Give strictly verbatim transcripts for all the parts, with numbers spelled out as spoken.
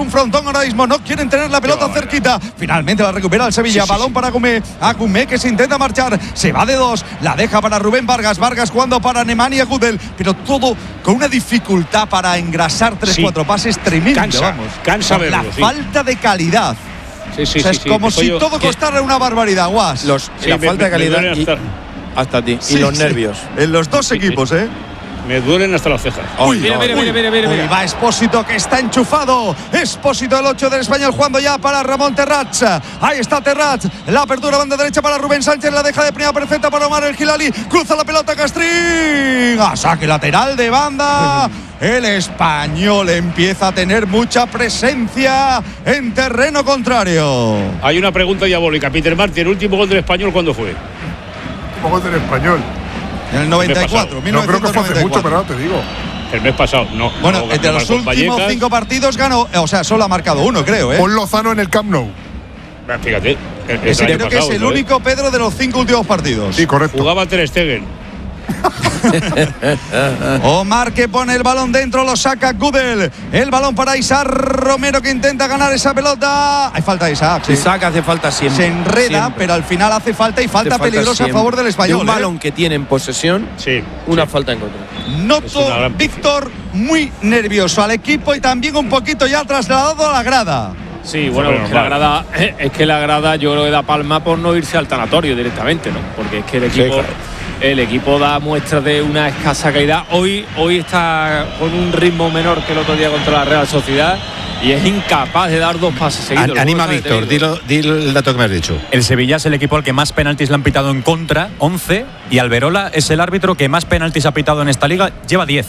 un frontón ahora mismo, no quieren tener la pelota cerquita. Finalmente la recupera el Sevilla, sí, balón sí, sí. para Agumé, Agumé que se intenta marchar, se va de dos, la deja para Rubén Vargas, Vargas jugando para Nemanja Gudel, pero todo con una dificultad para engrasar tres, sí. cuatro pases tremendo, cansa, vamos. Cansa verlo, la sí. falta de calidad. Sí, sí, o sea, sí, es como sí, si yo, todo costara una barbaridad, Guas. Los, sí, la me, falta me, de calidad y, hasta, hasta ti. Sí, y los sí. nervios. En los dos equipos, ¿eh? Me duelen hasta las cejas. Uy, mira, mira, mira, mira, mira, mira. Uy, va Espósito que está enchufado. Espósito el ocho del Español jugando ya para Ramón Terrats. Ahí está Terrats. La apertura banda derecha para Rubén Sánchez. La deja de primera perfecta para Omar El Hilali. Cruza la pelota Castrín. A saque lateral de banda. El Español empieza a tener mucha presencia en terreno contrario. Hay una pregunta diabólica. Peter Martí, ¿el último gol del Español cuándo fue? El último gol del Español. En el noventa y cuatro. No creo que fue hace mucho, pero no te digo. El mes pasado, no. Bueno, no, entre no, los últimos Vallecas. cinco partidos ganó, o sea, solo ha marcado uno, creo, ¿eh? Pon Lozano en el Camp Nou. Fíjate. El, el Ese creo pasado, que es el ¿sabes? único Pedro de los cinco últimos partidos. Sí, correcto. Jugaba Ter Stegen. Omar que pone el balón dentro, lo saca Gudel. El balón para Isaac Romero que intenta ganar esa pelota. Hay falta de Isaac. Sí. Isaac hace falta siempre. Se enreda, siempre. pero al final hace falta y falta, falta peligrosa siempre. a favor del Español. De un ¿eh? balón que tiene en posesión, sí, una sí. falta en contra. Noto, Víctor, muy nervioso al equipo y también un poquito ya trasladado a la grada. Sí, bueno, es que, la grada, es que la grada yo creo que da palma por no irse al tanatorio directamente, ¿no? Porque es que el equipo, sí, claro. el equipo da muestras de una escasa calidad. Hoy, hoy está con un ritmo menor que el otro día contra la Real Sociedad y es incapaz de dar dos pases seguidos. Anima, Víctor, dilo, dilo el dato que me has dicho. El Sevilla es el equipo al que más penaltis le han pitado en contra, once, y Alberola es el árbitro que más penaltis ha pitado en esta liga, lleva diez.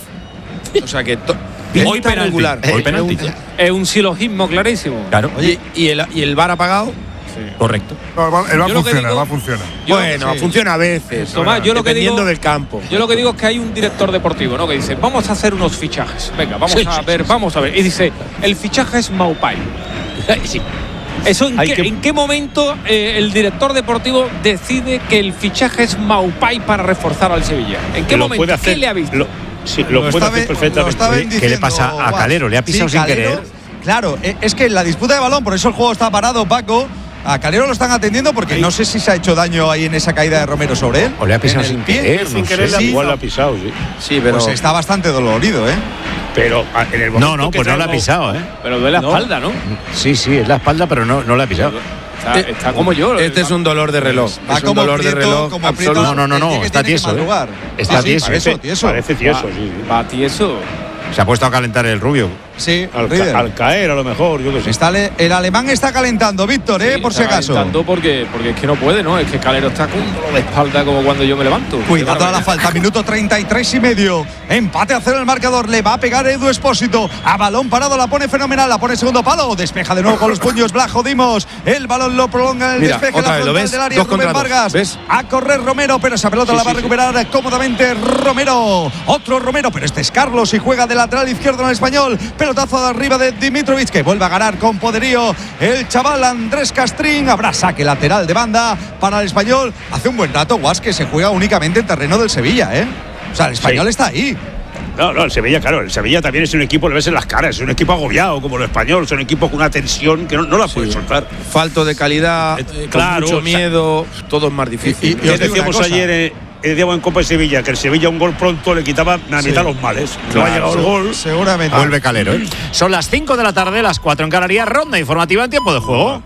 O sea que to- hoy penalti, regular. Eh, hoy penalti. Es un, es un silogismo clarísimo. Claro. Oye, ¿y el, y el V A R apagado? Sí. Correcto. No, el V A R, el V A R funciona, digo, el V A R funciona. Yo, bueno, sí. funciona a veces. Tomás, yo lo que dependiendo digo, del campo. Yo lo que digo es que hay un director deportivo, ¿no? Que dice, vamos a hacer unos fichajes. Venga, vamos sí, a sí, ver, sí, vamos a ver. Y dice, el fichaje es Maupay. Sí. ¿Eso en, qué, que... en qué momento eh, el director deportivo decide que el fichaje es Maupay para reforzar al Sevilla? ¿En qué lo momento? puede hacer, ¿Qué le ha visto? Lo, sí, lo, lo puede hacer perfectamente. ¿Qué le pasa a Calero? ¿Le ha pisado sí, sin Calero, querer? Claro, es que la disputa de balón, por eso el juego está parado, Paco. A Calero lo están atendiendo porque no sé si se ha hecho daño ahí en esa caída de Romero sobre él. O le ha pisado sin pie. querer. Sin no querer, sé. igual sí, lo ha pisado, sí. Sí, pero pues está bastante dolorido, ¿eh? Pero en el No, no, pues no lo ha pisado, ¿eh? Pero duele la ¿No? espalda, ¿no? Sí, sí, es la espalda, pero no, no la ha pisado. Está, está como yo. Este es un dolor de reloj. Va es un como dolor Prieto, de reloj como absoluto. Prieto, No, no, no, el no, que está tiene que tieso, ¿eh? madrugar. Está Sí, tieso. parece tieso. Parece tieso, Va, sí. sí. va tieso. Se ha puesto a calentar el rubio. Sí, Al, Rieder. ca al caer, a lo mejor, yo qué sé. Está le, el alemán está calentando, Víctor, ¿eh? Sí, por si está acaso. calentando Porque, porque es que no puede, ¿no? Es que Calero está con un dolor de espalda como cuando yo me levanto. Cuidado a la falta, minuto treinta y tres y medio. Empate a cero el marcador. Le va a pegar Edu Espósito. A balón parado la pone fenomenal. La pone segundo palo. Despeja de nuevo con los puños Blajo Dimos. El balón lo prolonga en el Mira, despeje. otra La vez, ¿lo frontal ves? del área. Dos Rubén contra dos, Vargas. ¿ves? A correr Romero, pero esa pelota Sí, la va sí, a recuperar sí. cómodamente Romero. Otro Romero, pero este es Carlos y juega de lateral izquierdo en el Español. Pelotazo de arriba de Dimitrovic que vuelve a ganar con poderío el chaval Andrés Castrín. Habrá saque lateral de banda para el Español. Hace un buen rato, Guas, que se juega únicamente en terreno del Sevilla, ¿eh? O sea, el Español Sí. está ahí. No, no, el Sevilla, claro, el Sevilla también es un equipo, le ves en las caras, es un equipo agobiado como el Español, es un equipo con una tensión que no, no la puede soltar. Falto de calidad, Eh, con claro, mucho o sea, miedo, todo es más difícil. y- y- ¿Qué os digo decíamos una cosa. ayer? Eh, decíamos en Copa de Sevilla que el Sevilla un gol pronto le quitaba la Sí. mitad los males. No Claro, ha llegado el gol. Seguramente. Vuelve Calero, ¿eh? Son las cinco de la tarde, las cuatro en Canarias. Ronda informativa en tiempo de juego.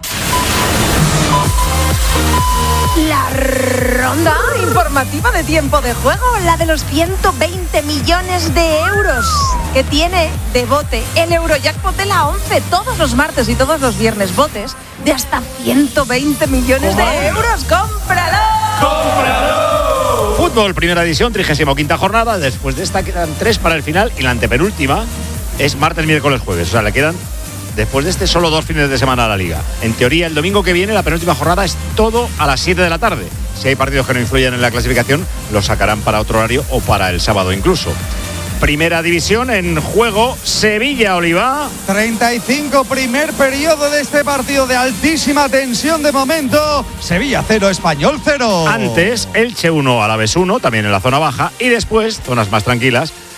La ronda informativa de tiempo de juego, la de los ciento veinte millones de euros que tiene de bote el Eurojackpot de la once todos los martes y todos los viernes, botes de hasta ciento veinte millones de euros. ¡Cómpralo! ¡Cómpralo! Fútbol, primera edición, trigésima quinta jornada. Después de esta quedan tres para el final y la antepenúltima es martes, miércoles, jueves. O sea, le quedan después de este solo dos fines de semana a la Liga. En teoría, el domingo que viene, la penúltima jornada es todo a las siete de la tarde. Si hay partidos que no influyen en la clasificación, los sacarán para otro horario o para el sábado incluso. Primera división en juego, Sevilla-Oliva. treinta y cinco, primer periodo de este partido de altísima tensión de momento. Sevilla cero, Español cero. Antes, Elche uno, Alavés uno, también en la zona baja. Y después, zonas más tranquilas,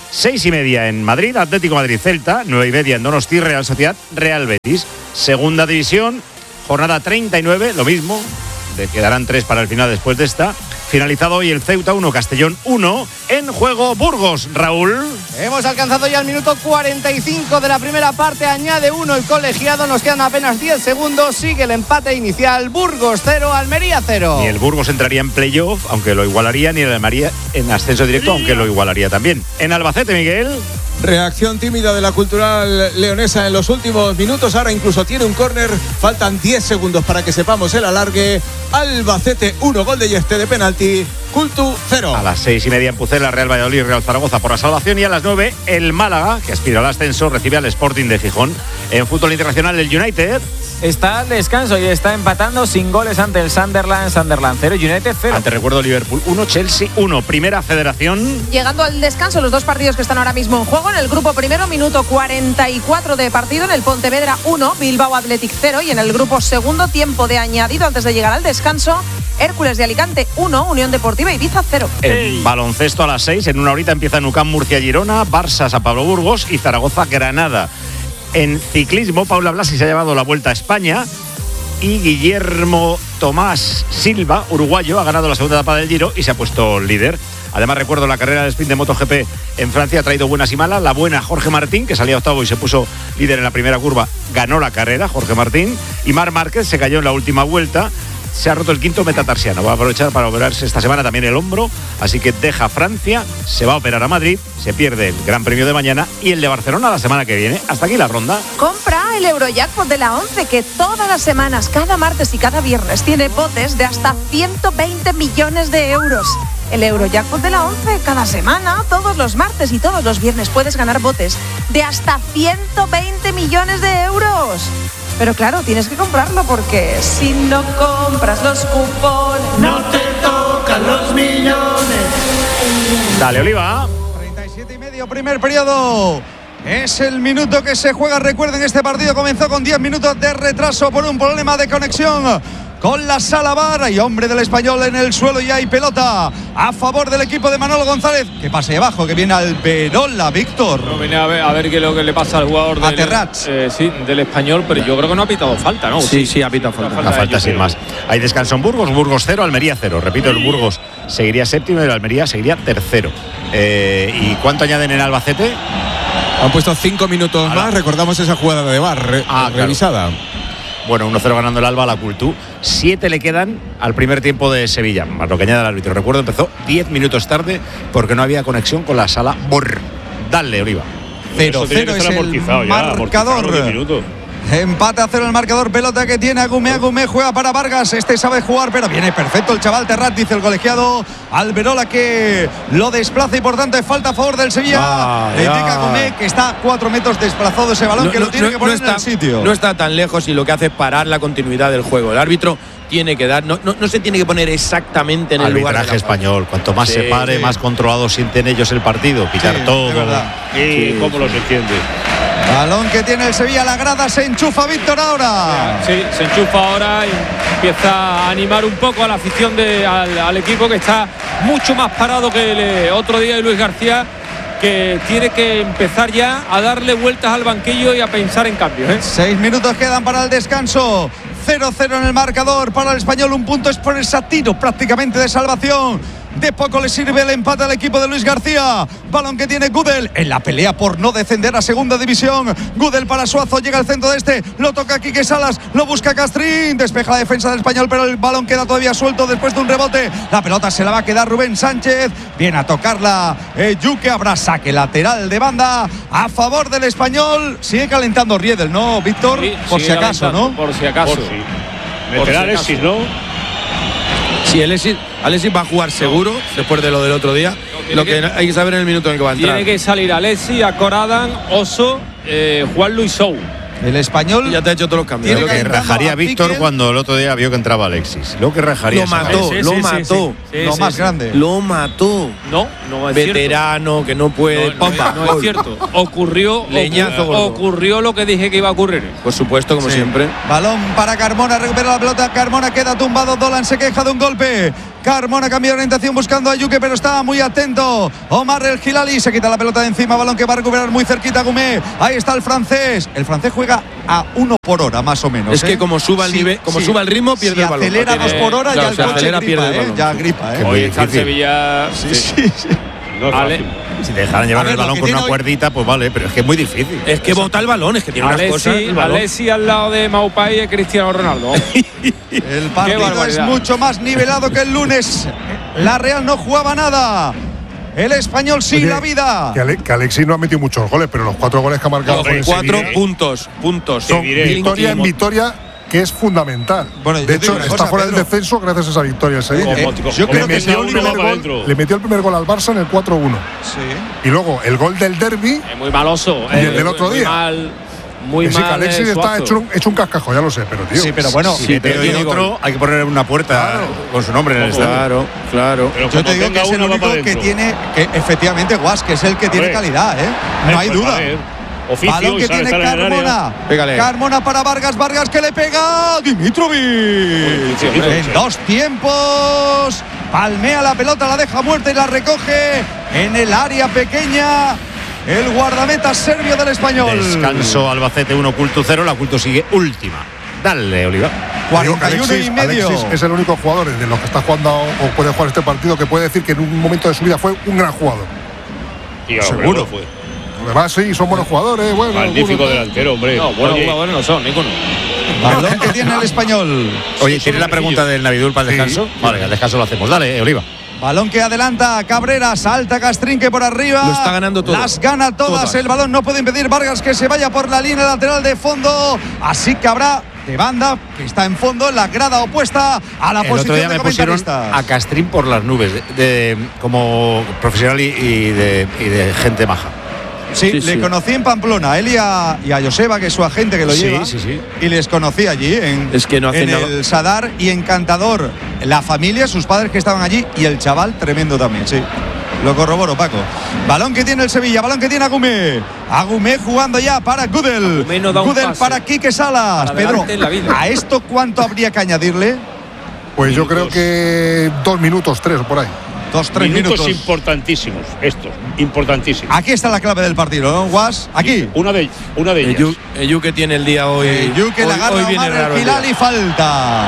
Seis y media en Madrid, Atlético Madrid-Celta. Nueve y media en Donosti, Real Sociedad, Real Betis. Segunda división, jornada treinta y nueve, lo mismo. De quedarán tres para el final después de esta. Finalizado hoy el Ceuta uno, Castellón uno. En juego Burgos, Raúl. Hemos alcanzado ya el minuto cuarenta y cinco de la primera parte. Añade uno el colegiado. Nos quedan apenas diez segundos. Sigue el empate inicial. Burgos cero, Almería cero. Ni el Burgos entraría en playoff, aunque lo igualaría, ni el Almería en ascenso directo, aunque lo igualaría también. En Albacete, Miguel. Reacción tímida de la Cultural Leonesa en los últimos minutos. Ahora incluso tiene un córner. Faltan diez segundos para que sepamos el alargue. Albacete uno, gol de Yeste de penalti. Cultu cero. A las seis y media en Pucela, Real Valladolid, Real Zaragoza por la salvación. Y a las nueve el Málaga, que aspira al ascenso, recibe al Sporting de Gijón. En fútbol internacional, el United está al descanso y está empatando sin goles ante el Sunderland. Sunderland cero, United cero. Ante, recuerdo, Liverpool uno, Chelsea uno. Primera Federación. Llegando al descanso, los dos partidos que están ahora mismo en juego. En el grupo primero, minuto cuarenta y cuatro de partido. En el Pontevedra uno, Bilbao Athletic cero. Y en el grupo segundo, tiempo de añadido antes de llegar al descanso, Hércules de Alicante uno, Unión Deportiva Ibiza cero. En baloncesto a las seis, en una horita empieza Nucam Murcia-Girona, Barça San Pablo Burgos y Zaragoza-Granada. En ciclismo, Paula Blasi se ha llevado la Vuelta a España y Guillermo Tomás Silva, uruguayo, ha ganado la segunda etapa del Giro y se ha puesto líder. Además, recuerdo la carrera de sprint de MotoGP en Francia, ha traído buenas y malas. La buena, Jorge Martín, que salía octavo y se puso líder en la primera curva, ganó la carrera, Jorge Martín. Y Marc Márquez se cayó en la última vuelta. Se ha roto el quinto metatarsiano. Va a aprovechar para operarse esta semana también el hombro. Así que deja Francia, se va a operar a Madrid, se pierde el Gran Premio de mañana y el de Barcelona la semana que viene. Hasta aquí la ronda. Compra el Eurojackpot de la once, que todas las semanas, cada martes y cada viernes, tiene botes de hasta ciento veinte millones de euros. El Eurojackpot de la once, cada semana, todos los martes y todos los viernes puedes ganar botes de hasta ciento veinte millones de euros. Pero claro, tienes que comprarlo porque si no compras los cupones, no te tocan los millones. Dale, Oliva. treinta y siete y medio, primer periodo. Es el minuto que se juega. Recuerden, este partido comenzó con diez minutos de retraso por un problema de conexión con la sala V A R. Hay hombre del Español en el suelo y hay pelota a favor del equipo de Manolo González. Que pase abajo, que viene Alberola, Víctor. No, viene a ver, a ver qué es lo que le pasa al jugador del, Terrats. Eh, sí, del Español, pero yo creo que no ha pitado falta, ¿no? Sí, sí, ha pitado falta. Una falta sin más. Hay descanso en Burgos, Burgos cero, Almería cero. Repito, el Burgos seguiría séptimo y el Almería seguiría tercero. Eh, ¿Y cuánto añaden en Albacete? Han puesto cinco minutos Ala. más. Recordamos esa jugada de V A R re Ah, revisada. Claro. Bueno, uno cero ganando el Alba a la Cultú. Siete le quedan al primer tiempo de Sevilla, más lo que añade el árbitro. Recuerdo, empezó diez minutos tarde porque no había conexión con la sala B O R. Dale, Oliva. cero cero es el marcador. Empate a cero el marcador, pelota que tiene Agumé, Agumé juega para Vargas, este sabe jugar, pero viene perfecto el chaval Terrat, dice el colegiado. Alberola que lo desplaza y por tanto es falta a favor del Sevilla. Le indica Agumé que está a cuatro metros desplazado ese balón, no, que lo tiene no, que poner no está, en el sitio. No está tan lejos y lo que hace es parar la continuidad del juego. El árbitro tiene que dar, no, no, no se tiene que poner exactamente en el lugar. Arbitraje español, cuanto más sí, se pare, sí. más controlado sienten ellos el partido, pitar sí, todo. Y sí, cómo los entiende. Balón que tiene el Sevilla, la grada se enchufa Víctor ahora. Sí, se enchufa ahora y empieza a animar un poco a la afición de, al, al equipo, que está mucho más parado que el otro día de Luis García, que tiene que empezar ya a darle vueltas al banquillo y a pensar en cambios, ¿eh? Seis minutos quedan para el descanso. cero cero en el marcador para el Español. Un punto es por ese tiro prácticamente de salvación. De poco le sirve el empate al equipo de Luis García. Balón que tiene Gudel en la pelea por no descender a segunda división. Gudel para Suazo, llega al centro de este, lo toca Quique Salas, lo busca Castrín, despeja la defensa del Español, pero el balón queda todavía suelto después de un rebote. La pelota se la va a quedar Rubén Sánchez, viene a tocarla eh, Yuque, habrá saque lateral de banda a favor del Español. Sigue calentando Riedel, ¿no, Víctor? Sí, por si acaso, ¿no? Por si acaso. Por si. Meterá Alexis, ¿no? Sí, Alexis, Alexis va a jugar seguro después de lo del otro día. No, lo que, que hay que saber en el minuto en el que va a entrar. Tiene que salir Alexis, Acoradan, Oso, eh, Juan Luis Sou. El Español y ya te ha hecho todos los cambios. Lo que rajaría Víctor cuando el otro día vio que entraba Alexis. Lo que rajaría. Lo mató, sí, sí, lo sí, mató. Sí, sí. Sí, lo sí, más sí. grande. Lo mató. No, no es Veterano, cierto. Que no puede. No, no, no es cierto. Ocurrió, Leñazo, ocurrió, ocurrió lo que dije que iba a ocurrir. Por supuesto, como sí. siempre. Balón para Carmona, recupera la pelota. Carmona queda tumbado. Dolan se queja de un golpe. Carmona cambia de orientación buscando a Yuke, pero está muy atento Omar El Hilali, se quita la pelota de encima, balón que va a recuperar muy cerquita Gumé. Ahí está el francés. El francés juega a uno por hora, más o menos. Es que ¿eh? como suba el sí, nivel, como sí. suba el ritmo, pierde si el balón. acelera dos por hora, claro, ya el coche gripa, pierde el ¿eh? balón. Ya gripa, ¿eh? Hoy está el difícil. Sevilla. Sí, sí, sí. No es Ale. fácil. Si te dejaran llevar A ver, el lo balón que con tiene una hoy- cuerdita, pues vale, pero es que es muy difícil. Es que bota el balón, es que tiene unas cosas. Alessi, el balón. Alessi al lado de Maupay y Cristiano Ronaldo. El partido es barbaridad. mucho más nivelado que el lunes. La Real no jugaba nada. El español sí, Oye, la vida. Que, Ale, que Alexis no ha metido muchos goles, pero los cuatro goles que ha marcado Hombre, con sí, Cuatro diré. puntos, puntos. son diré. victoria en victoria, que es fundamental. Bueno, yo de te digo hecho, una está cosa, fuera Pedro. del descenso gracias a esa victoria el Sevilla. Eh, Como- yo como creo que le es el metió único uno primer para gol- adentro. le metió el primer gol al Barça en el cuatro uno. Sí. Y luego el gol del derbi. Es muy maloso. Y el eh, del otro muy día. Mal, muy Que sí, que mal. Alexis eh, está Suazo. hecho un, hecho un cascajo, ya lo sé, pero tío. Sí, pero bueno, Si mete pero hoy yo digo- otro, hay que poner una puerta con su nombre en el estadio. Claro, claro. Pero Yo como te digo tenga que es el uno, va único para que adentro. tiene, que efectivamente Guas, que es el que tiene ver. calidad, ¿eh? No hay Pues, duda. a ver, Oficio Balón y que sabe tiene estar en el área. Carmona. Pégale. Carmona para Vargas, Vargas que le pega Dimitrovic. sí, sí, En sí. dos tiempos. Palmea la pelota, la deja muerta y la recoge en el área pequeña. El guardameta serbio del español. Descanso Albacete uno, Culto cero. La Culto sigue última. Dale, Oliva. Digo que cuarenta y uno Alexis, y medio. Alexis es el único jugador de los que está jugando o puede jugar este partido que puede decir que en un momento de su vida fue un gran jugador. Y ahora Seguro. lo fue. Los demás sí, son buenos jugadores. Bueno, Magnífico algunos- delantero, hombre. No, buenos Oye, jugadores no son, ninguno. Balón que tiene el español. Oye, Sí, ¿tienes son la pregunta del Navidul para el Sí. descanso? Vale, al descanso lo hacemos. Dale, Oliva. Balón que adelanta Cabrera, salta Castrinque por arriba. Lo está ganando todo. Las gana todas. Todas. El balón no puede impedir Vargas que se vaya por la línea lateral de fondo. Así que habrá de banda que está en fondo en la grada opuesta a la El otro posición día de me pusieron comentaristas. a Castrín por las nubes, de, de- como profesional y, y de, y de gente maja. Sí, Sí, le sí. conocí en Pamplona, él y a, y a Joseba, que es su agente que lo Sí, lleva. sí, sí. Y les conocí allí en, Es que no hace en nada. el Sadar y encantador. La familia, sus padres que estaban allí y el chaval tremendo también, sí. Lo corroboro, Paco. Balón que tiene el Sevilla, balón que tiene Agumé. Agumé jugando ya para Gudel. Agumé no da un Gudel pase. para Quique Salas. Para Pedro, adelante en la vida. ¿a esto cuánto habría que añadirle? Pues yo creo que dos minutos, tres o por ahí. Dos, tres minutos, minutos. importantísimos, estos, importantísimos. Aquí está la clave del partido, ¿no, Guas? Aquí. Una de, una de ellas. El Yu- el Yu que tiene el día hoy. Eh, Yuque la hoy, agarra hoy viene Omar raro el el día. Hilal y falta.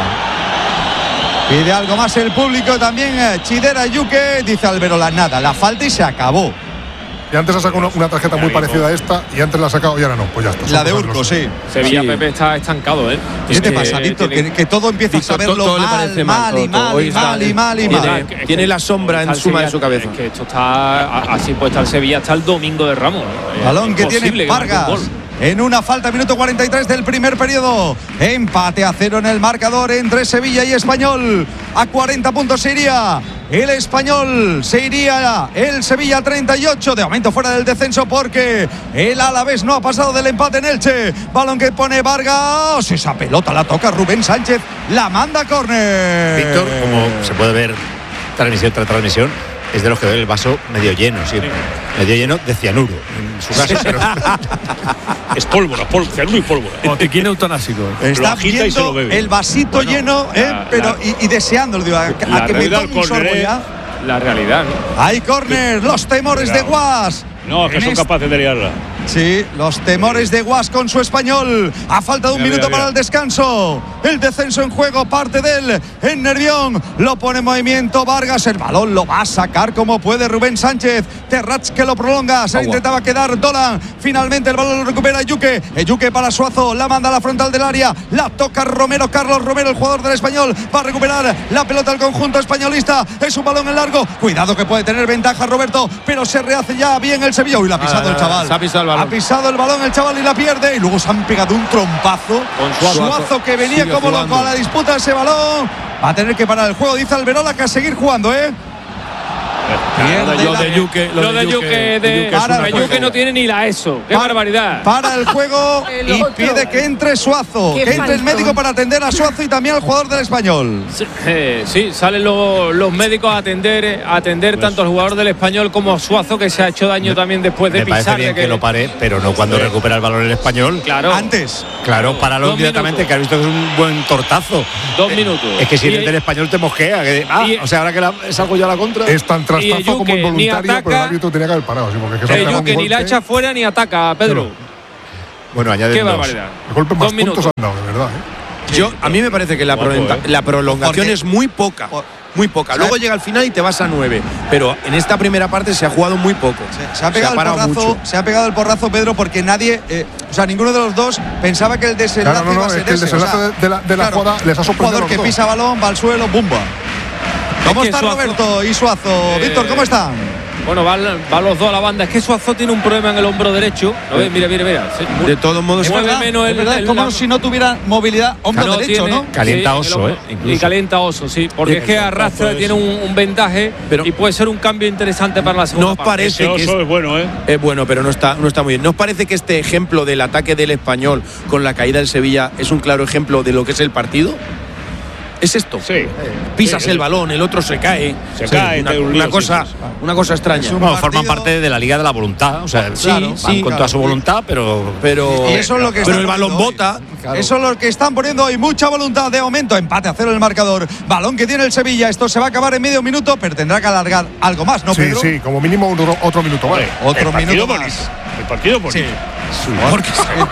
Pide algo más el público también. eh, Chidera Yuque, dice Alberola, nada, la falta y se acabó. Y antes ha sacado una, una tarjeta muy parecida a esta y antes la ha sacado y ahora no. Pues ya está. La son de cosas Urco, los- sí. Sevilla Sí. Pepe está estancado, ¿eh? ¿Qué Es te que pasa, Víctor? tiene- Que, que todo empieza a Víctor, saberlo todo le mal, parece mal, mal, y todo, mal, hoy y está- mal, y mal, y tiene- mal. Es que- tiene la sombra en está el suma de Sevilla- su cabeza. Es que esto está a- así puede estar el Sevilla hasta el domingo de Ramos. Es Balón que imposible tiene marque un Vargas. gol. En una falta, minuto cuarenta y tres del primer periodo. Empate a cero en el marcador entre Sevilla y Español. A cuarenta puntos se iría el Español, se iría el Sevilla a treinta y ocho. De momento fuera del descenso porque el Alavés no ha pasado del empate en Elche. Balón que pone Vargas. Esa pelota la toca Rubén Sánchez. La manda a córner. Víctor, como se puede ver transmisión tras transmisión, es de los que ve el vaso medio lleno, siempre. Medio lleno de cianuro, en su caso. Pero Es pólvora, pólvora, cianuro y pólvora. Botiquín eutonásico. Está Lo agita y se lo viendo bebe. el vasito Bueno, lleno, ¿eh? la- pero la- y, y deseándolo, digo, a, a la que me realidad tome un sorbo córner, ya. La realidad, ¿no? Hay córner, los temores de Guas. No, que En son este- capaces de liarla. Sí, los temores de Guas con su Español. A falta de un Mira, minuto mira, para mira. el descanso. El descenso en juego, parte de él en Nervión. Lo pone en movimiento Vargas. El balón lo va a sacar como puede Rubén Sánchez. Terrats que lo prolonga. Se le intentaba quedar Dolan. Finalmente el balón lo recupera Yuque. Yuque para Suazo. La manda a la frontal del área. La toca Romero. Carlos Romero, el jugador del Español. Va a recuperar la pelota al conjunto españolista. Es un balón en largo. Cuidado que puede tener ventaja Roberto. Pero se rehace ya bien el Sevilla. Uy, la ha pisado Ah, el chaval. se ha pisado el balón. Ha pisado el balón el chaval y la pierde. Y luego se han pegado un trompazo. Con Suazo, Suazo. que venía Sigue como jugando. loco a la disputa ese balón. Va a tener que parar el juego, dice Alberola, que a seguir jugando, ¿eh? Pierde Lo la- de Yuque, lo Lo de de Yuque, Yuque, de, de Yuque es una de cosa. Yuque no tiene ni la ESO. ¡Qué Para- barbaridad! Para el juego El y otro. pide que entre Suazo, Qué que entre el faltón. médico para atender a Suazo y también al jugador del Español. Sí, eh, sí, salen los, los médicos a atender, eh, a atender tanto al jugador del Español como a Suazo, que se ha hecho daño también después de Me parece pisar. bien de que lo pare, pero no cuando recupera el balón el Español. Claro. Antes. Claro, páralo Dos inmediatamente, minutos. que has visto que es un buen tortazo. Dos minutos. Es que si Y- eres del Español te mosquea. Que, ah, y- o sea, ahora que la, salgo yo a la contra. Es tan Y trastazo Yuque como ni involuntario, ataca, pero el árbitro tenía que haber parado. Sí, porque es que se ha Eh, pegado un Yuque ni la golpe. echa fuera ni ataca, Pedro. Bueno, añade Qué dos. barbaridad. El golpe Dos más puntos minutos. han dado, de verdad. ¿eh? Yo, a mí me parece que la, Guapo, prolonga- ¿eh? la prolongación Porque- es muy poca. Por- Muy poca. ¿Sabe? Luego llega al final y te vas a nueve. Pero en esta primera parte se ha jugado muy poco. Se, se ha pegado el parado porrazo, mucho. se ha pegado el porrazo, Pedro, porque nadie, eh, o sea, ninguno de los dos pensaba que el desenlace Claro, no, no, iba a ser es que el ese, desenlace o sea, de- de la- de la jugada les ha sorprendido Un jugador a los que dos. pisa balón, va al suelo, ¡bumba! ¿Cómo que está Suazo- Roberto y Suazo? Eh, Víctor, ¿cómo están? Bueno, van, van los dos a la banda. Es que Suazo tiene un problema en el hombro derecho. ¿Lo ves? Mira, mira, mira. Se- De todos modos, Es mueve menos el, el- como la- si no tuviera movilidad hombro No derecho, tiene- ¿no? Calienta sí, el oso, hombro- eh, incluso. Y calienta oso, sí. Porque Eh, es que el arrastra, contacto tiene un, un vendaje Pero- y puede ser un cambio interesante para la segunda ¿no os parte. parece Ese que es, oso es bueno, ¿eh? es bueno, pero no está, no está muy bien? ¿No os parece que este ejemplo del ataque del Español con la caída del Sevilla es un claro ejemplo de lo que es el partido? ¿Es esto? Sí. Pisas Sí, el sí. balón, el otro se cae. Se cae, una, te un una lío, cosa, sí, sí, una cosa extraña. Es un Bueno, forman partido- parte de la Liga de la Voluntad. O sea, Sí, van sí, con claro. toda su voluntad, pero. Pero, Y eso es lo que pero están el balón poniendo hoy. bota. Eso es lo que están poniendo hoy. Mucha voluntad de momento. Empate a cero en el marcador. Balón que tiene el Sevilla. Esto se va a acabar en medio minuto, pero tendrá que alargar algo más, ¿no, Sí, Pedro? sí, como mínimo otro, otro minuto más. Hombre, Otro el partido minuto bonito. más. El partido bonito. Sí. Porque,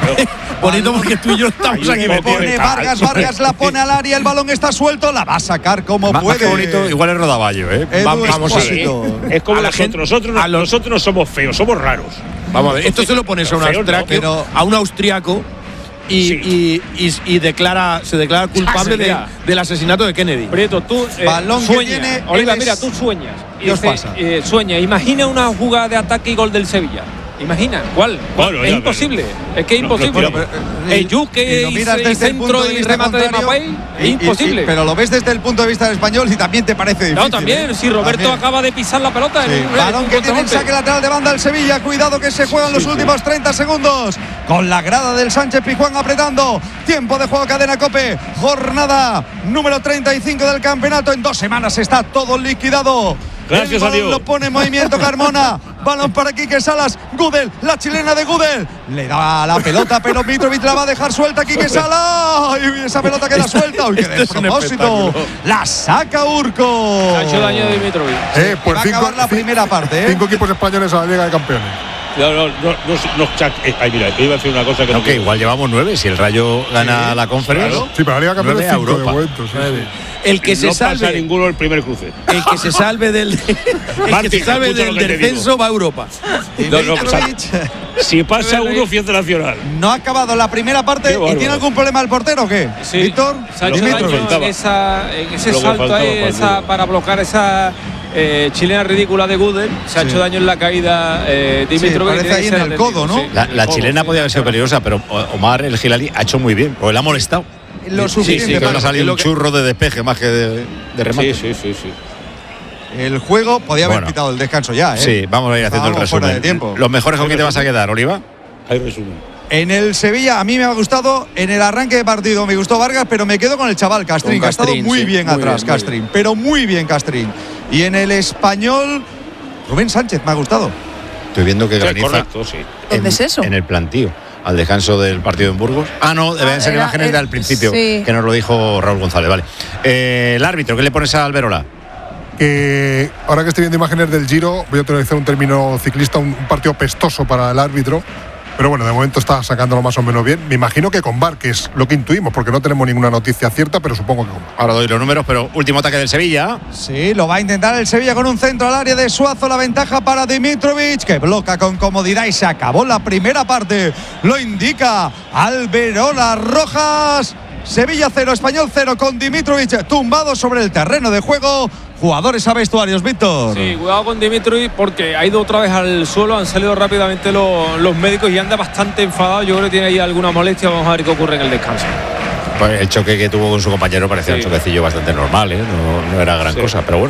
bonito porque tú y yo estamos Ahí aquí me metidos. Pone Vargas, Vargas la pone al área. El balón está suelto. La va a sacar como Más, más que puede. bonito, igual es Rodaballo, ¿eh? Edu Va- vamos a ver. Expósito. Es como A la nosotros. gente- nosotros, no- a los- nosotros no somos feos, somos raros. Vamos a ver, esto se lo pones a un Feos no, austriaco, pero- a un austriaco y, Sí. y, y- y declara, se declara culpable de- mira. del asesinato de Kennedy. Prieto, tú eh, Balón que sueñas. tiene, Oliva, eres- mira, tú sueñas. Y ¿Qué os dice, pasa? eh, sueña, imagina una jugada de ataque y gol del Sevilla. Imagina, ¿cuál? ¿Cuál? Bueno, es ya, imposible. Es que es No, no, imposible. pero- pero- el Yuque y lo y, miras y desde el punto centro de y vista remate de contrario, Papay. y- Es y- imposible. y- pero lo ves desde el punto de vista del español y también te parece difícil. no, también, ¿eh? si Roberto También. acaba de pisar la pelota Sí, en un, balón en que un tiene el contragolpe. saque lateral de banda el Sevilla. Cuidado que se juegan los últimos treinta segundos. Con la grada del Sánchez Pizjuán apretando. Tiempo de juego, cadena Cope. Jornada número treinta y cinco del campeonato. En dos semanas está todo liquidado. Gracias el a balón Dios. lo pone en movimiento Carmona. Balón para Quique Salas. Gudel, la chilena de Gudel. Le da la pelota, pero Mitrovic la va a dejar suelta. Quique Salas. Y esa pelota queda suelta. Uy, qué esto es un despropósito. espectáculo. La saca Urco. Ha hecho daño a Dimitrovic. Eh, pues va a cinco, acabar la ci- primera parte, ¿eh? cinco equipos españoles a la Liga de Campeones. No, no, no, no, no, chac- eh, ay, mira, yo iba a decir una cosa que no, que igual llevamos nueve. Si el Rayo gana la conferencia, claro. Sí, pero la Liga de Campeones Nueve a cinco de Europa. momento. Sí, sí. El que se no pasa salve, ninguno el primer cruce. el que se salve del, el que Martín, se salve escucha del lo que te descenso va a Europa. Y No, no, Mitrovic Si pasa uno, fiesta nacional. no ha acabado la primera parte. Qué ¿Y bárbaro. tiene algún problema el portero o qué? Sí, Víctor. se ha hecho Lo que daño faltaba. en, esa, en ese Lo que salto faltaba ahí, para el esa- Lugo. para bloquear esa eh, chilena ridícula de Gudel. Se ha Sí. hecho daño en la caída eh, Dimitrovic. parece tiene ahí que en ser el atendido, codo, ¿no? sí. La, la El codo, chilena sí. podía haber sido peligrosa, pero Omar el Gilali ha hecho muy bien, porque le ha molestado. Lo Sí, suficiente sí, que para- le ha salido lo un que- churro de despeje más que de, de remate. Sí, sí, sí, sí. El juego podía haber Bueno. pitado el descanso ya, ¿eh? Sí, vamos a ir haciendo el Estábamos fuera resumen. de tiempo. Los mejores con quién te vas a quedar, Oliva. Hay resumen. En el Sevilla a mí me ha gustado, en el arranque de partido me gustó Vargas, pero me quedo con el chaval Castrín, Con que ha estado Castrín, muy sí, bien muy atrás, bien, muy Castrín, pero muy bien Castrín. Y en el español, Rubén Sánchez me ha gustado. Estoy viendo que Sí, graniza correcto, sí. ¿Dónde en, es eso? en el plantío, al descanso del partido en Burgos. Ah, no, deben Ah, ser era- imágenes era- del principio, sí. que nos lo dijo Raúl González. Vale. Eh, el árbitro, ¿qué le pones a Alberola? Que ahora que estoy viendo imágenes del Giro, voy a utilizar un término ciclista, un, un partido pestoso para el árbitro. Pero bueno, de momento está sacándolo más o menos bien. Me imagino que con V A R, que es lo que intuimos, porque no tenemos ninguna noticia cierta, pero supongo que con V A R. Ahora doy los números, pero último ataque del Sevilla. Sí, lo va a intentar el Sevilla con un centro al área de Suazo. La ventaja para Dimitrovic, que bloca con comodidad y se acabó la primera parte. Lo indica Alberola Rojas. Sevilla cero, Español cero, con Dimitrovic tumbado sobre el terreno de juego. Jugadores a vestuarios, Víctor. Sí, cuidado con Dimitrovic porque ha ido otra vez al suelo, han salido rápidamente los, los médicos y anda bastante enfadado. Yo creo que tiene ahí alguna molestia. Vamos a ver qué ocurre en el descanso. Pues el choque que tuvo con su compañero parecía Sí. un choquecillo bastante normal, ¿eh? no, no era gran Sí. cosa, pero bueno.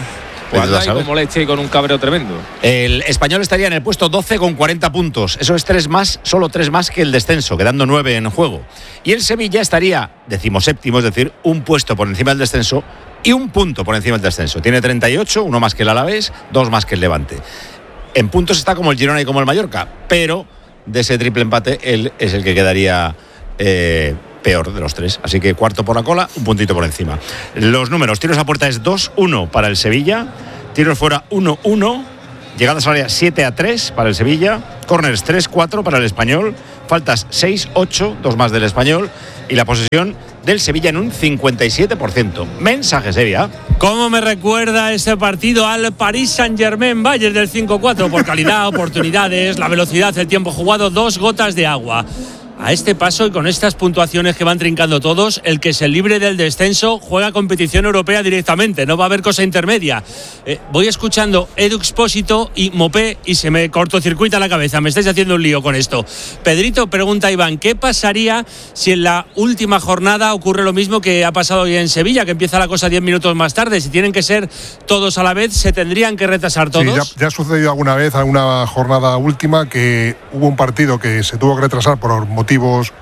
Pues anda ahí con molestia y con un cabreo tremendo. El Español estaría en el puesto doce con cuarenta puntos. Eso es tres más, solo tres más que el descenso, quedando nueve en juego. Y el Sevilla estaría decimoséptimo, es decir, un puesto por encima del descenso y un punto por encima del descenso. Tiene treinta y ocho, uno más que el Alavés, dos más que el Levante. En puntos está como el Girona y como el Mallorca, pero de ese triple empate él es el que quedaría eh, peor de los tres. Así que cuarto por la cola, un puntito por encima. Los números: tiros a puerta es dos uno para el Sevilla, tiros fuera uno uno, llegadas al área siete a tres para el Sevilla, corners tres cuatro para el Español, faltas seis ocho, dos más del Español, y la posesión del Sevilla en un cincuenta y siete por ciento. Mensaje, Sevilla. ¿Cómo me recuerda este partido al Paris Saint-Germain Bayern del cinco cuatro? Por calidad, oportunidades, la velocidad, el tiempo jugado, dos gotas de agua. A este paso y con estas puntuaciones que van trincando todos, el que se libre del descenso juega competición europea directamente, no va a haber cosa intermedia. Eh, voy escuchando Edu Expósito y Mopé y se me cortocircuita la cabeza, me estáis haciendo un lío con esto. Pedrito, pregunta a Iván, ¿qué pasaría si en la última jornada ocurre lo mismo que ha pasado hoy en Sevilla, que empieza la cosa diez minutos más tarde? Si tienen que ser todos a la vez, ¿se tendrían que retrasar todos? Sí, ya, ya ha sucedido alguna vez, alguna jornada última, que hubo un partido que se tuvo que retrasar por motivos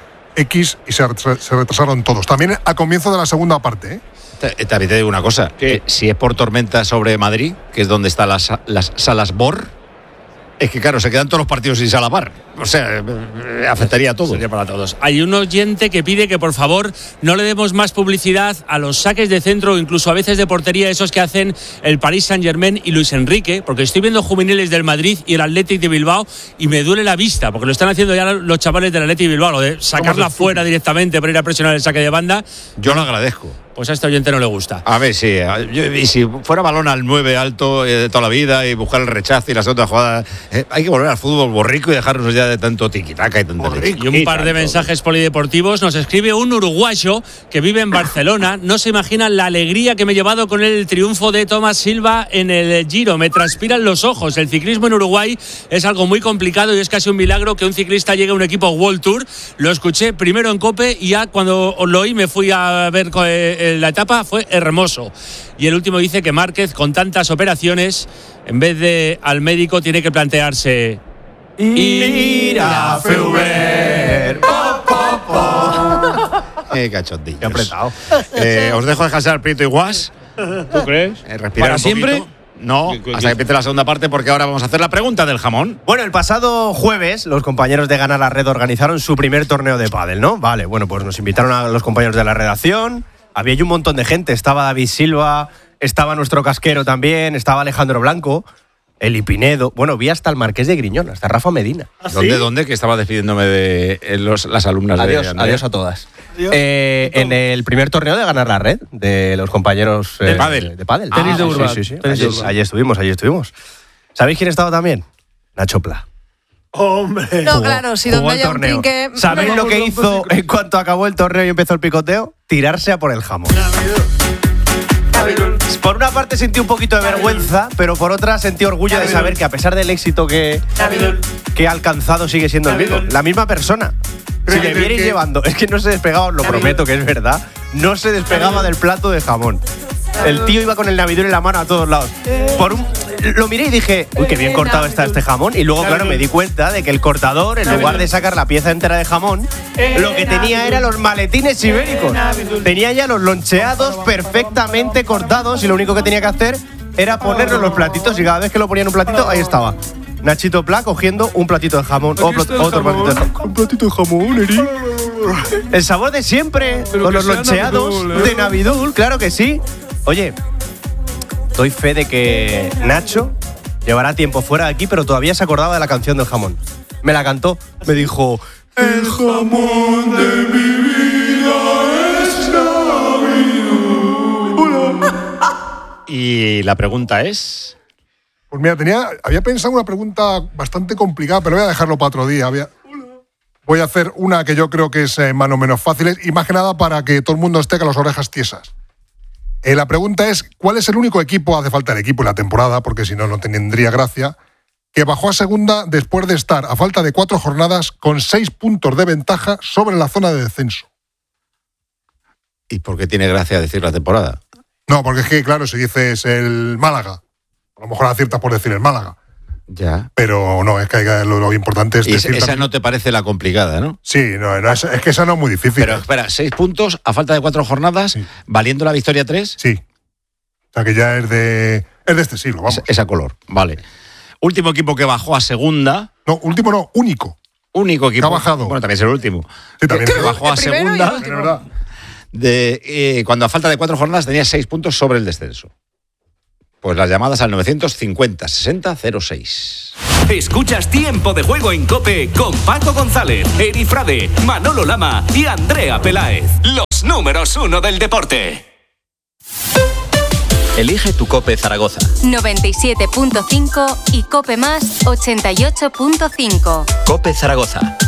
X y se, se retrasaron todos. También a comienzo de la segunda parte, ¿eh? También te digo una cosa, eh, si es por tormenta sobre Madrid, que es donde están las, las salas B O R, es que claro, se quedan todos los partidos sin sala V A R. O sea, eh, afectaría a todos. Sería para todos. Hay un oyente que pide que por favor no le demos más publicidad a los saques de centro o incluso a veces de portería, esos que hacen el Paris Saint-Germain y Luis Enrique, porque estoy viendo juveniles del Madrid y el Athletic de Bilbao y me duele la vista, porque lo están haciendo ya los chavales del Athletic de Bilbao, lo de sacarla fuera directamente para ir a presionar el saque de banda. Yo lo agradezco. Pues a este oyente no le gusta. A ver, sí. Yo, y si fuera balón al nueve alto eh, de toda la vida y buscar el rechazo y las otras jugadas, eh, hay que volver al fútbol borrico y dejarnos ya de tanto tiquitaca y tanta Y un par de mensajes polideportivos. Nos escribe un uruguayo que vive en Barcelona. No se imaginan la alegría que me he llevado con el triunfo de Tomás Silva en el Giro. Me transpiran los ojos. El ciclismo en Uruguay es algo muy complicado y es casi un milagro que un ciclista llegue a un equipo World Tour. Lo escuché primero en COPE y ya cuando lo oí me fui a ver la etapa, fue hermoso. Y el último dice que Márquez, con tantas operaciones, en vez de al médico tiene que plantearse ir a Feuber. Qué cachondillos. Qué apretado. Eh, os dejo descansar Prieto y Guas. ¿Tú crees? Eh, respirar ¿Para siempre? No, hasta que empiece la segunda parte, porque ahora vamos a hacer la pregunta del jamón. Bueno, el pasado jueves los compañeros de Gana la Red organizaron su primer torneo de pádel, ¿no? Vale, bueno, pues nos invitaron a los compañeros de la redacción. Había ahí un montón de gente. Estaba David Silva, estaba nuestro casquero también, estaba Alejandro Blanco, Eli Pinedo. Bueno, vi hasta el Marqués de Griñón, hasta Rafa Medina. ¿Ah, ¿Dónde, sí? ¿Dónde? Que estaba despidiéndome de eh, los, las alumnas adiós, de Andrea. Adiós a todas. Adiós. Eh, en el primer torneo de Ganar la Red, de los compañeros eh, de pádel. De pádel. Tenis de Urban. Sí, sí, sí. Allí, allí estuvimos, allí estuvimos. ¿Sabéis quién estaba también? Nacho Pla. ¡Hombre! No, claro, si donde haya un trinque... ¿Sabéis lo que hizo en cuanto acabó el torneo y empezó el picoteo? Tirarse a por el jamón. Por una parte sentí un poquito de vergüenza, pero por otra sentí orgullo de saber que a pesar del éxito que, que ha alcanzado sigue siendo el mismo. La misma persona. Si le vierais llevando, es que no se despegaba, os lo prometo que es verdad, no se despegaba del plato de jamón. El tío iba con el navidul en la mano a todos lados. Por un, lo miré y dije, uy, qué bien cortado está este jamón. Y luego, claro, me di cuenta de que el cortador, en lugar de sacar la pieza entera de jamón, lo que tenía era los maletines ibéricos. Tenía ya los loncheados perfectamente cortados y lo único que tenía que hacer era ponerlos en los platitos y cada vez que lo ponía en un platito, ahí estaba Nachito Pla cogiendo un platito de jamón, otro, otro platito de jamón. Un platito de jamón, Eri. El sabor de siempre, pero con los loncheados navidul, ¿eh? De Navidul, claro que sí. Oye, doy fe de que Nacho llevará tiempo fuera de aquí, pero todavía se acordaba de la canción del jamón. Me la cantó, me dijo: el jamón de mi vida es Navidul. Y la pregunta es... Pues mira, tenía, había pensado una pregunta bastante complicada, pero voy a dejarlo para otro día. Había, voy a hacer una que yo creo que es eh, más o menos fácil y más que nada para que todo el mundo esté con las orejas tiesas. Eh, la pregunta es, ¿cuál es el único equipo, hace falta el equipo en la temporada, porque si no, no tendría gracia, que bajó a segunda después de estar, a falta de cuatro jornadas, con seis puntos de ventaja sobre la zona de descenso? ¿Y por qué tiene gracia decir la temporada? No, porque es que, claro, si dices el Málaga, A lo mejor aciertas por decir el Málaga. Ya. Pero no, es que lo, lo importante es y decir... esa también, no te parece la complicada, ¿no? Sí, no, no, es, es que esa no es muy difícil. Pero espera, seis puntos a falta de cuatro jornadas, sí. Valiendo la victoria tres. Sí. O sea que ya es de es de este siglo, vamos. Es, es a color, vale. Último equipo que bajó a segunda. No, último no, único. Único equipo. Que ha bajado. Bueno, también es el último. Sí, también. Que bajó a segunda. De, eh, cuando a falta de cuatro jornadas tenía seis puntos sobre el descenso. Pues las llamadas al novecientos cincuenta sesenta cero seis. Escuchas Tiempo de Juego en COPE con Paco González, Eri Frade, Manolo Lama y Andrea Peláez. Los números uno del deporte. Elige tu COPE Zaragoza. noventa y siete punto cinco y COPE Más ochenta y ocho punto cinco. COPE Zaragoza.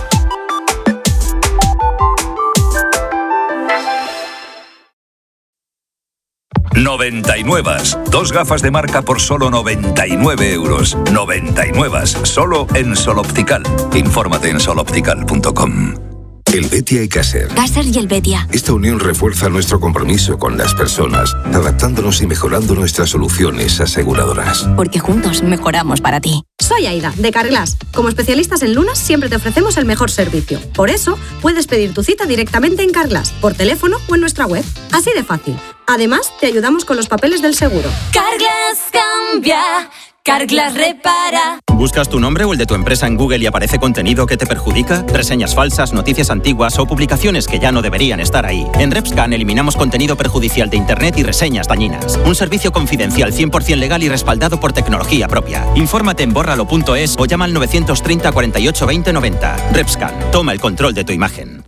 noventa y nueve. Dos gafas de marca por solo noventa y nueve euros. noventa y nueve. Solo en Sol Optical. Infórmate en sol optical punto com. Helvetia y Caser. Caser y Helvetia. Esta unión refuerza nuestro compromiso con las personas, adaptándonos y mejorando nuestras soluciones aseguradoras. Porque juntos mejoramos para ti. Soy Aida, de Carglass. Como especialistas en lunas, siempre te ofrecemos el mejor servicio. Por eso, puedes pedir tu cita directamente en Carglass, por teléfono o en nuestra web. Así de fácil. Además, te ayudamos con los papeles del seguro. Carglass cambia. Carglass repara. ¿Buscas tu nombre o el de tu empresa en Google y aparece contenido que te perjudica? Reseñas falsas, noticias antiguas o publicaciones que ya no deberían estar ahí. En RepScan eliminamos contenido perjudicial de Internet y reseñas dañinas. Un servicio confidencial cien por ciento legal y respaldado por tecnología propia. Infórmate en bórralo punto es o llama al novecientos treinta cuarenta y ocho veinte noventa. RepScan, toma el control de tu imagen.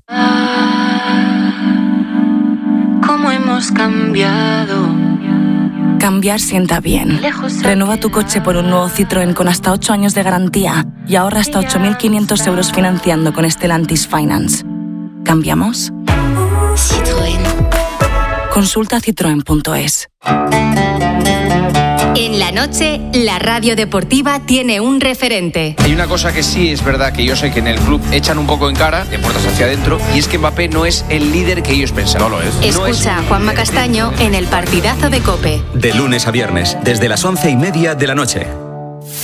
¿Cómo hemos cambiado? Cambiar sienta bien. Renueva tu coche por un nuevo Citroën con hasta ocho años de garantía y ahorra hasta ocho mil quinientos euros financiando con Stellantis Finance. ¿Cambiamos? Citroën. Consulta citroen punto es. En la noche, la radio deportiva tiene un referente. Hay una cosa que sí es verdad, que yo sé que en el club echan un poco en cara, de puertas hacia adentro, y es que Mbappé no es el líder que ellos pensaban. No lo es. Escucha no es a Juanma Castaño en el partidazo de COPE. De lunes a viernes, desde las once y media de la noche.